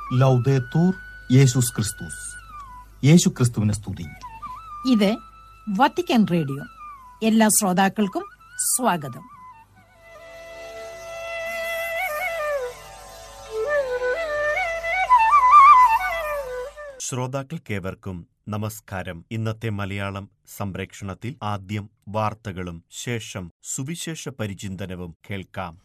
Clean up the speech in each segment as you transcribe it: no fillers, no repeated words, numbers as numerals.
ലൗദേത്തൂർ യേശുസ് ക്രിസ്തുസ്. യേശു ക്രിസ്തുവിനെ സ്തുതി. ഇത് വത്തിക്കാൻ റേഡിയോ. എല്ലാ ശ്രോതാക്കൾക്കും സ്വാഗതം. ശ്രോതാക്കൾക്കേവർക്കും നമസ്കാരം. ഇന്നത്തെ മലയാളം സംപ്രേക്ഷണത്തിൽ ആദ്യം വാർത്തകളും ശേഷം സുവിശേഷ പരിചിന്തനവും കേൾക്കാം.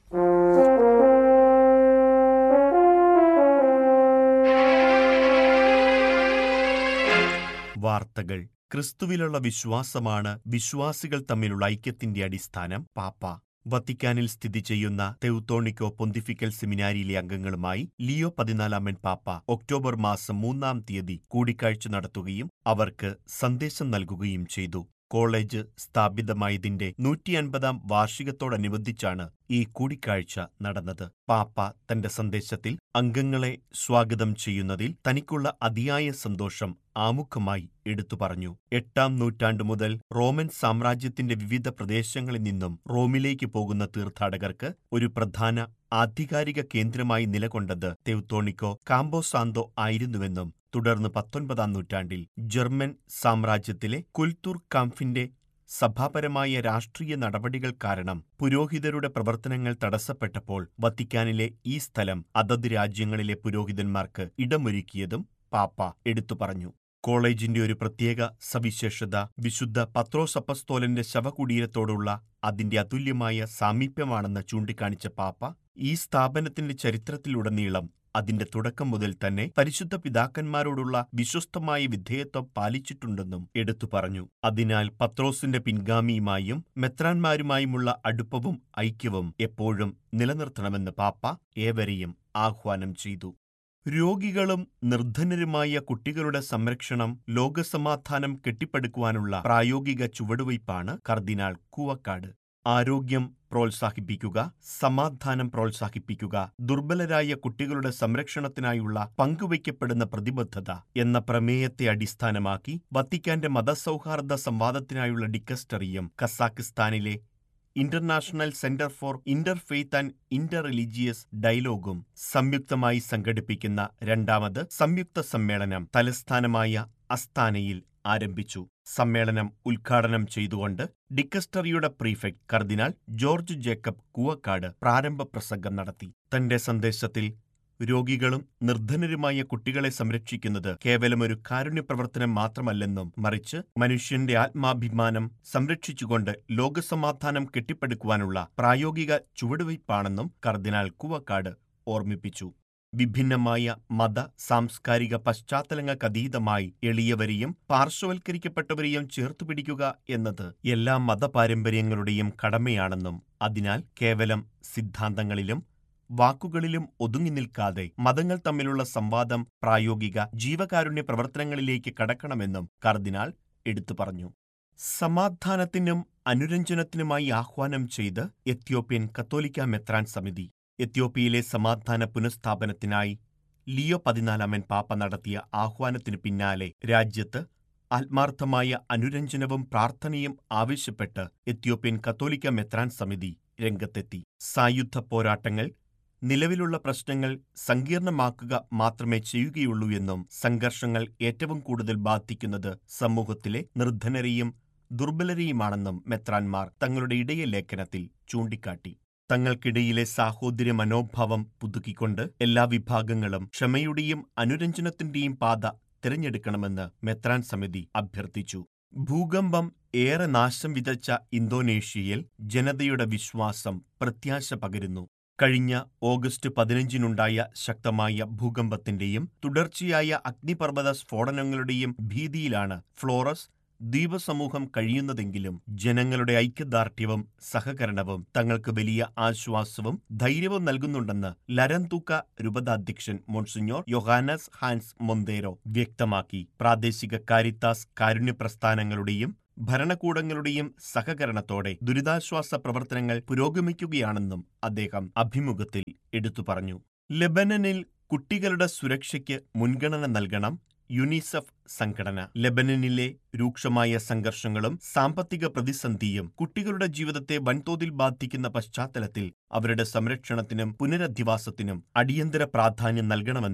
വാർത്തകൾ. ക്രിസ്തുവിലുള്ള വിശ്വാസമാണ് വിശ്വാസികൾ തമ്മിലുള്ള ഐക്യത്തിന്റെ അടിസ്ഥാനം. പാപ്പ വത്തിക്കാനിൽ സ്ഥിതി ചെയ്യുന്ന തെവുത്തോണിക്കോ പൊന്തിഫിക്കൽ സെമിനാരിയിലെ അംഗങ്ങളുമായി ലിയോ 14 പാപ്പ ഒക്ടോബർ മാസം 3 തീയതി കൂടിക്കാഴ്ച നടത്തുകയും അവർക്ക് സന്ദേശം നൽകുകയും ചെയ്തു. കോളേജ് സ്ഥാപിതമായതിന്റെ 150-ാം വാർഷികത്തോടനുബന്ധിച്ചാണ് ഈ കൂടിക്കാഴ്ച നടന്നത്. പാപ്പ തന്റെ സന്ദേശത്തിൽ അംഗങ്ങളെ സ്വാഗതം ചെയ്യുന്നതിൽ തനിക്കുള്ള അതിയായ സന്തോഷം ആമുഖമായി എടുത്തു പറഞ്ഞു. 8-ാം നൂറ്റാണ്ടു മുതൽ റോമൻ സാമ്രാജ്യത്തിന്റെ വിവിധ പ്രദേശങ്ങളിൽ നിന്നും റോമിലേക്ക് പോകുന്ന തീർത്ഥാടകർക്ക് ഒരു പ്രധാന ആധികാരിക കേന്ദ്രമായി നിലകൊണ്ടത് തെവുത്തോണിക്കോ കാമ്പോ സാന്തോ ആയിരുന്നുവെന്നും തുടർന്ന് 19-ാം നൂറ്റാണ്ടിൽ ജർമ്മൻ സാമ്രാജ്യത്തിലെ കുൽത്തൂർ കാംഫിന്റെ സഭാപരമായ രാഷ്ട്രീയ നടപടികൾ കാരണം പുരോഹിതരുടെ പ്രവർത്തനങ്ങൾ തടസ്സപ്പെട്ടപ്പോൾ വത്തിക്കാനിലെ ഈ സ്ഥലം അതത് രാജ്യങ്ങളിലെ പുരോഹിതന്മാർക്ക് ഇടമൊരുക്കിയതും പാപ്പ എടുത്തു പറഞ്ഞു. കോളേജിന്റെ ഒരു പ്രത്യേക സവിശേഷത വിശുദ്ധ പത്രോസ് അപ്പസ്തോലന്റെ ശവകുടീരത്തോടുള്ള അതിന്റെ അതുല്യമായ സാമീപ്യമാണെന്ന് ചൂണ്ടിക്കാണിച്ച പാപ്പ ഈ സ്ഥാപനത്തിന്റെ ചരിത്രത്തിലുടനീളം അതിന്റെ തുടക്കം മുതൽ തന്നെ പരിശുദ്ധ പിതാക്കന്മാരോടുള്ള വിശ്വസ്തമായ വിധേയത്വം പാലിച്ചിട്ടുണ്ടെന്നും എടുത്തു പറഞ്ഞു. അതിനാൽ പത്രോസിന്റെ പിൻഗാമിയുമായും മെത്രാന്മാരുമായുമുള്ള അടുപ്പവും ഐക്യവും എപ്പോഴും നിലനിർത്തണമെന്ന് പാപ്പ ഏവരെയും ആഹ്വാനം ചെയ്തു. രോഗികളും നിർധനരുമായ കുട്ടികളുടെ സംരക്ഷണം ലോകസമാധാനം കെട്ടിപ്പടുക്കുവാനുള്ള പ്രായോഗിക ചുവടുവയ്പ്പാണ് കർദിനാൾ കൂവക്കാട്. ആരോഗ്യം പ്രോത്സാഹിപ്പിക്കുക, സമാധാനം പ്രോത്സാഹിപ്പിക്കുക, ദുർബലരായ കുട്ടികളുടെ സംരക്ഷണത്തിനായുള്ള പങ്കുവയ്ക്കപ്പെടുന്ന പ്രതിബദ്ധത എന്ന പ്രമേയത്തെ അടിസ്ഥാനമാക്കി വത്തിക്കാന്റെ മതസൗഹാർദ്ദ സംവാദത്തിനായുള്ള ഡിക്കസ്റ്ററിയും കസാഖിസ്ഥാനിലെ international centre for interfaith and Inter religious ഡയലോഗും സംയുക്തമായി സംഘടിപ്പിക്കുന്ന 2ാമത് സംയുക്ത സമ്മേളനം തലസ്ഥാനമായ അസ്താനയിൽ ആരംഭിച്ചു. സമ്മേളനം ഉദ്ഘാടനം ചെയ്തുകൊണ്ട് ഡിക്കസ്റ്ററിയുടെ പ്രീഫെക്ട് കർദിനാൾ ജോർജ് ജേക്കബ് കൂവക്കാട് പ്രാരംഭ പ്രസംഗം നടത്തി. തന്റെ സന്ദേശത്തിൽ രോഗികളും നിർധനരുമായ കുട്ടികളെ സംരക്ഷിക്കുന്നത് കേവലം ഒരു കാരുണ്യപ്രവർത്തനം മാത്രമല്ലെന്നും മറിച്ച് മനുഷ്യന്റെ ആത്മാഭിമാനം സംരക്ഷിച്ചുകൊണ്ട് ലോകസമാധാനം കെട്ടിപ്പടുക്കുവാനുള്ള പ്രായോഗിക ചുവടുവയ്പ്പാണെന്നും കർദിനാൾ കൂവക്കാട് ഓർമ്മിപ്പിച്ചു. വിഭിന്നമായ മത സാംസ്കാരിക പശ്ചാത്തലങ്ങൾക്കതീതമായി എളിയവരെയും പാർശ്വവൽക്കരിക്കപ്പെട്ടവരെയും ചേർത്തുപിടിക്കുക എന്നത് എല്ലാ മതപാരമ്പര്യങ്ങളുടെയും കടമയാണെന്നും അതിനാൽ കേവലം സിദ്ധാന്തങ്ങളിലും വാക്കുകളിലും ഒതുങ്ങി നിൽക്കാതെ മതങ്ങൾ തമ്മിലുള്ള സംവാദം പ്രായോഗിക ജീവകാരുണ്യ പ്രവർത്തനങ്ങളിലേക്ക് കടക്കണമെന്നും കർദിനാൾ എടുത്തു പറഞ്ഞു. സമാധാനത്തിനും അനുരഞ്ജനത്തിനുമായി ആഹ്വാനം ചെയ്ത് എത്യോപ്യൻ കത്തോലിക്ക മെത്രാൻ സമിതി. എത്യോപ്യയിലെ സമാധാന പുനഃസ്ഥാപനത്തിനായി ലിയോ 14 പാപ്പ നടത്തിയ ആഹ്വാനത്തിനു പിന്നാലെ രാജ്യത്ത് ആത്മാർത്ഥമായ അനുരഞ്ജനവും പ്രാർത്ഥനയും ആവശ്യപ്പെട്ട് എത്യോപ്യൻ കത്തോലിക്ക മെത്രാൻ സമിതി രംഗത്തെത്തി. സായുധ പോരാട്ടങ്ങൾ നിലവിലുള്ള പ്രശ്നങ്ങൾ സങ്കീർണമാക്കുക മാത്രമേ ചെയ്യുകയുള്ളൂ എന്നും സംഘർഷങ്ങൾ ഏറ്റവും കൂടുതൽ ബാധിക്കുന്നത് സമൂഹത്തിലെ നിർധനരെയും ദുർബലരെയുമാണെന്നും മെത്രാൻമാർ തങ്ങളുടെ ഇടയ ലേഖനത്തിൽ ചൂണ്ടിക്കാട്ടി. തങ്ങൾക്കിടയിലെ സാഹോദര്യ മനോഭാവം പുതുക്കിക്കൊണ്ട് എല്ലാ വിഭാഗങ്ങളും ക്ഷമയുടെയും അനുരഞ്ജനത്തിന്റെയും പാത തിരഞ്ഞെടുക്കണമെന്ന് മെത്രാൻ സമിതി അഭ്യർത്ഥിച്ചു. ഭൂകമ്പം ഏറെ നാശം വിതച്ച ഇന്തോനേഷ്യയിൽ ജനതയുടെ വിശ്വാസം പ്രത്യാശ പകരുന്നു. കഴിഞ്ഞ ഓഗസ്റ്റ് 15-നുണ്ടായ ശക്തമായ ഭൂകമ്പത്തിന്റെയും തുടർച്ചയായ അഗ്നിപർവ്വത സ്ഫോടനങ്ങളുടെയും ഭീതിയിലാണ് ഫ്ലോറസ് ദ്വീപസമൂഹം കഴിയുന്നതെങ്കിലും ജനങ്ങളുടെ ഐക്യദാർഢ്യവും സഹകരണവും തങ്ങൾക്ക് വലിയ ആശ്വാസവും ധൈര്യവും നൽകുന്നുണ്ടെന്ന് ലരന്തൂക്ക രൂപതാധ്യക്ഷൻ മോൺസിഞ്ഞോർ യോഹാനസ് ഹാൻസ് മൊന്തേരോ വ്യക്തമാക്കി. പ്രാദേശിക കാരിത്താസ് കാരുണ്യ പ്രസ്ഥാനങ്ങളുടെയും ഭരണകൂടങ്ങളുടെയും സഹകരണത്തോടെ ദുരിതാശ്വാസ പ്രവർത്തനങ്ങൾ പുരോഗമിക്കുകയാണെന്നും അദ്ദേഹം അഭിമുഖത്തിൽ എടുത്തു പറഞ്ഞു. ലെബനനിൽ കുട്ടികളുടെ സുരക്ഷയ്ക്ക് മുൻഗണന നൽകണം യുനിസെഫ് സംഘടന. ലെബനനിലെ രൂക്ഷമായ സംഘർഷങ്ങളും സാമ്പത്തിക പ്രതിസന്ധിയും കുട്ടികളുടെ ജീവിതത്തെ വൻതോതിൽ ബാധിക്കുന്ന പശ്ചാത്തലത്തിൽ അവരുടെ സംരക്ഷണത്തിനും പുനരധിവാസത്തിനും അടിയന്തര പ്രാധാന്യം നൽകണമെന്ന്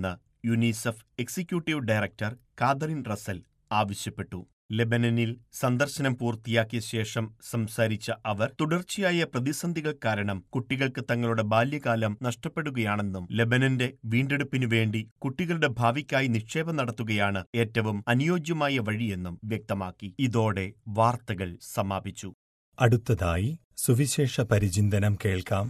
UNICEF executive director Catherine Russell ആവശ്യപ്പെട്ടു. ലെബനനിൽ സന്ദർശനം പൂർത്തിയാക്കിയ ശേഷം സംസാരിച്ച അവർ തുടർച്ചയായ പ്രതിസന്ധികൾ കാരണം കുട്ടികൾക്ക് തങ്ങളുടെ ബാല്യകാലം നഷ്ടപ്പെടുകയാണെന്നും ലെബനന്റെ വീണ്ടെടുപ്പിനു വേണ്ടി കുട്ടികളുടെ ഭാവിക്കായി നിക്ഷേപം നടത്തുകയാണ് ഏറ്റവും അനുയോജ്യമായ വഴിയെന്നും വ്യക്തമാക്കി. ഇതോടെ വാർത്തകൾ സമാപിച്ചു. അടുത്തതായി സുവിശേഷ പരിചിന്തനം കേൾക്കാം.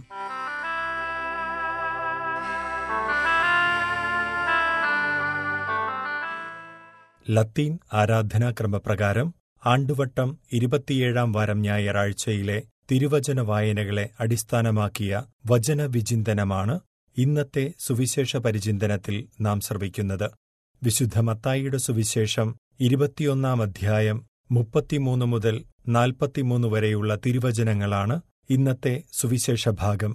ലത്തീൻ ആരാധനാക്രമപ്രകാരം ആണ്ടുവട്ടം 27-ാം വാരം ഞായറാഴ്ചയിലെ തിരുവചന വായനകളെ അടിസ്ഥാനമാക്കിയ വചനവിചിന്തനമാണ് ഇന്നത്തെ സുവിശേഷ പരിചിന്തനത്തിൽ നാം ശ്രവിക്കുന്നത്. വിശുദ്ധ മത്തായിയുടെ സുവിശേഷം 21-ാം അധ്യായം 33 മുതൽ 43 വരെയുള്ള തിരുവചനങ്ങളാണ് ഇന്നത്തെ സുവിശേഷ ഭാഗം.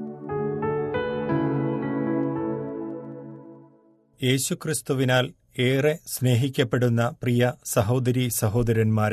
യേശുക്രിസ്തുവിനാൽ ഏറെ സ്നേഹിക്കപ്പെടുന്ന പ്രിയ സഹോദരീ സഹോദരന്മാരെ,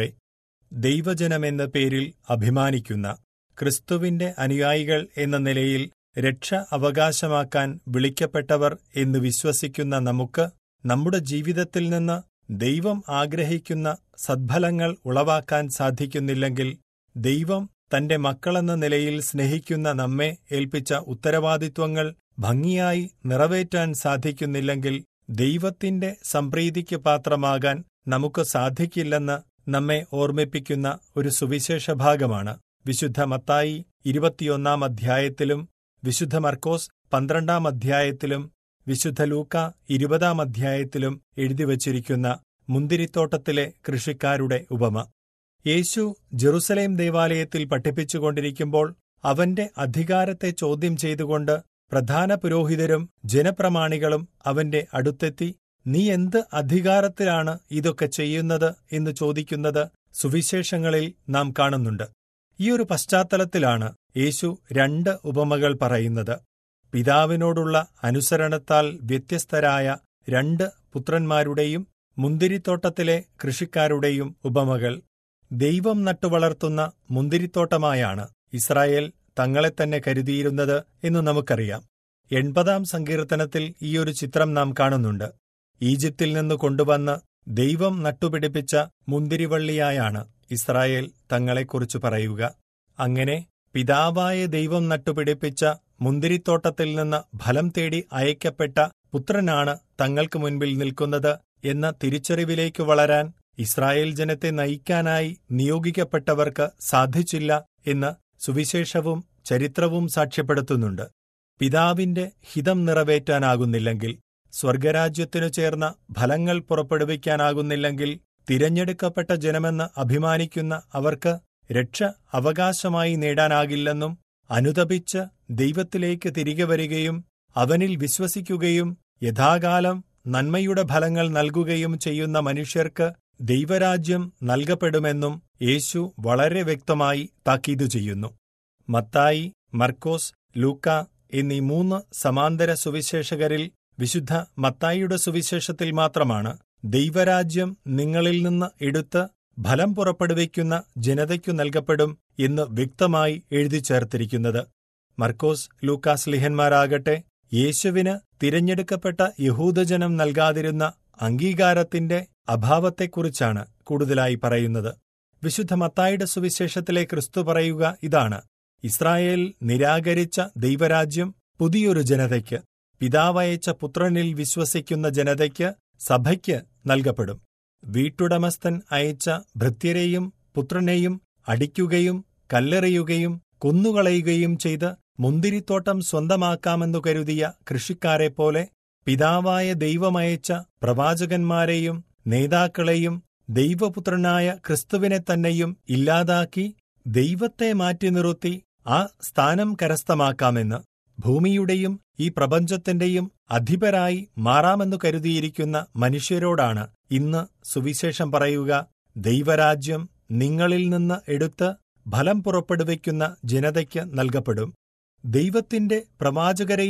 ദൈവജനമെന്ന പേരിൽ അഭിമാനിക്കുന്ന ക്രിസ്തുവിന്റെ അനുയായികൾ എന്ന നിലയിൽ രക്ഷ അവകാശമാക്കാൻ വിളിക്കപ്പെട്ടവർ എന്ന് വിശ്വസിക്കുന്ന നമുക്ക് നമ്മുടെ ജീവിതത്തിൽ നിന്ന് ദൈവം ആഗ്രഹിക്കുന്ന സദ്ഫലങ്ങൾ ഉളവാക്കാൻ സാധിക്കുന്നില്ലെങ്കിൽ, ദൈവം തന്റെ മക്കളെന്ന നിലയിൽ സ്നേഹിക്കുന്ന നമ്മെ ഏൽപ്പിച്ച ഉത്തരവാദിത്വങ്ങൾ ഭംഗിയായി നിറവേറ്റാൻ സാധിക്കുന്നില്ലെങ്കിൽ, ദൈവത്തിന്റെ സംപ്രീതിക്ക് പാത്രമാകാൻ നമുക്ക് സാധിക്കില്ലെന്ന് നമ്മെ ഓർമ്മിപ്പിക്കുന്ന ഒരു സുവിശേഷ ഭാഗമാണ് വിശുദ്ധ മത്തായി 21-ാം അധ്യായത്തിലും വിശുദ്ധ മർക്കോസ് 12-ാം അധ്യായത്തിലും വിശുദ്ധ ലൂക്ക 20-ാം അധ്യായത്തിലും എഴുതിവച്ചിരിക്കുന്ന മുന്തിരിത്തോട്ടത്തിലെ കൃഷിക്കാരുടെ ഉപമ. യേശു ജെറുസലേം ദേവാലയത്തിൽ പഠിപ്പിച്ചുകൊണ്ടിരിക്കുമ്പോൾ അവന്റെ അധികാരത്തെ ചോദ്യം ചെയ്തുകൊണ്ട് പ്രധാന പുരോഹിതരും ജനപ്രമാണികളും അവന്റെ അടുത്തെത്തി, നീ എന്ത് അധികാരത്തിലാണ് ഇതൊക്കെ ചെയ്യുന്നത് എന്ന് ചോദിക്കുന്നത് സുവിശേഷങ്ങളിൽ നാം കാണുന്നുണ്ട്. ഈയൊരു പശ്ചാത്തലത്തിലാണ് യേശു 2 ഉപമകൾ പറയുന്നത്. പിതാവിനോടുള്ള അനുസരണത്താൽ വ്യത്യസ്തരായ 2 പുത്രന്മാരുടെയും മുന്തിരിത്തോട്ടത്തിലെ കൃഷിക്കാരുടെയും ഉപമകൾ. ദൈവം നട്ടുവളർത്തുന്ന മുന്തിരിത്തോട്ടമായാണ് ഇസ്രായേൽ തങ്ങളെത്തന്നെ കരുതിയിരുന്നത് എന്ന് നമുക്കറിയാം. 80-ാം സങ്കീർത്തനത്തിൽ ഈയൊരു ചിത്രം നാം കാണുന്നുണ്ട്. ഈജിപ്തിൽ നിന്ന് കൊണ്ടുവന്ന് ദൈവം നട്ടുപിടിപ്പിച്ച മുന്തിരിവള്ളിയായാണ് ഇസ്രായേൽ തങ്ങളെക്കുറിച്ച് പറയുക. അങ്ങനെ പിതാവായ ദൈവം നട്ടുപിടിപ്പിച്ച മുന്തിരിത്തോട്ടത്തിൽ നിന്ന് ഫലം തേടി അയക്കപ്പെട്ട പുത്രനാണ് തങ്ങൾക്ക് മുൻപിൽ നിൽക്കുന്നത് എന്ന തിരിച്ചറിവിലേക്ക് വളരാൻ ഇസ്രായേൽ ജനത്തെ നയിക്കാനായി നിയോഗിക്കപ്പെട്ടവർക്ക് സാധിച്ചില്ല എന്ന് സുവിശേഷവും ചരിത്രവും സാക്ഷ്യപ്പെടുത്തുന്നുണ്ട്. പിതാവിന്റെ ഹിതം നിറവേറ്റാനാകുന്നില്ലെങ്കിൽ, സ്വർഗരാജ്യത്തിനു ചേർന്ന ഫലങ്ങൾ പുറപ്പെടുവിക്കാനാകുന്നില്ലെങ്കിൽ, തിരഞ്ഞെടുക്കപ്പെട്ട ജനമെന്ന് അഭിമാനിക്കുന്ന അവർക്ക് രക്ഷ അവകാശമായി നേടാനാകില്ലെന്നും, അനുതപിച്ച് ദൈവത്തിലേക്ക് തിരികെ വരികയും അവനിൽ വിശ്വസിക്കുകയും യഥാകാലം നന്മയുടെ ഫലങ്ങൾ നൽകുകയും ചെയ്യുന്ന മനുഷ്യർക്ക് ദൈവരാജ്യം നൽകപ്പെടുമെന്നും യേശു വളരെ വ്യക്തമായി താക്കീതു ചെയ്യുന്നു. മത്തായി, മർക്കോസ്, ലൂക്ക എന്നീ 3 സമാന്തര സുവിശേഷകരിൽ വിശുദ്ധ മത്തായിയുടെ സുവിശേഷത്തിൽ മാത്രമാണ് ദൈവരാജ്യം നിങ്ങളിൽ നിന്ന് എടുത്ത് ഫലം പുറപ്പെടുവിക്കുന്ന ജനതയ്ക്കു നൽകപ്പെടും എന്ന് വ്യക്തമായി എഴുതി ചേർത്തിരിക്കുന്നത്. മർക്കോസ്, ലൂക്കാസ് ലിഹന്മാരാകട്ടെ യേശുവിന് തിരഞ്ഞെടുക്കപ്പെട്ട യഹൂദജനം നൽകാതിരുന്ന അംഗീകാരത്തിന്റെ അഭാവത്തെക്കുറിച്ചാണ് കൂടുതലായി പറയുന്നത്. വിശുദ്ധ മത്തായിയുടെ സുവിശേഷത്തിലെ ക്രിസ്തു പറയുക ഇതാണ്: ഇസ്രായേൽ നിരാകരിച്ച ദൈവരാജ്യം പുതിയൊരു ജനതയ്ക്ക്, പിതാവയച്ച പുത്രനിൽ വിശ്വസിക്കുന്ന ജനതയ്ക്ക്, സഭയ്ക്ക് നൽകപ്പെടും. വീട്ടുടമസ്ഥൻ അയച്ച ഭൃത്യരെയും പുത്രനെയും അടിക്കുകയും കല്ലെറിയുകയും കൊന്നുകളയുകയും ചെയ്ത് മുന്തിരിത്തോട്ടം സ്വന്തമാക്കാമെന്നു കരുതിയ കൃഷിക്കാരെപ്പോലെ പിതാവായ ദൈവമയച്ച പ്രവാചകന്മാരെയും നേതാക്കളെയും ദൈവപുത്രനായ ക്രിസ്തുവിനെ തന്നെയും ഇല്ലാതാക്കി ദൈവത്തെ മാറ്റി നിർത്തി ആ സ്ഥാനം കരസ്ഥമാക്കാമെന്ന്, ഭൂമിയുടെയും ഈ പ്രപഞ്ചത്തിന്റെയും അധിപരായി മാറാമെന്നു കരുതിയിരിക്കുന്ന മനുഷ്യരോടാണ് ഇന്ന് സുവിശേഷം പറയുക: ദൈവരാജ്യം നിങ്ങളിൽ നിന്ന് എടുത്ത് ഫലം പുറപ്പെടുവിക്കുന്ന ജനതയ്ക്ക് നൽകപ്പെടും. ദൈവത്തിന്റെ പ്രവാചകരെയും